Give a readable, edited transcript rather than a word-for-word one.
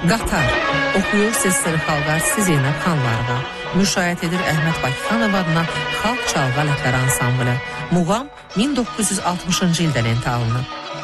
Qatar oxuyur Sesleri xalq artisti Zeynəb Xanlarova. Müşayiət edir Əhməd Bakıxanov adına Xalq Çalğı Alətləri ansamblı. Muğam 1960-cı ildə lentə alınıb.